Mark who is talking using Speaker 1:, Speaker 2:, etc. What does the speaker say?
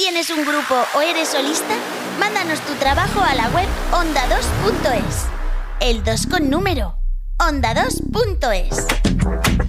Speaker 1: ¿Tienes un grupo o eres solista? Mándanos tu trabajo a la web onda2.es. El 2 con número. onda2.es.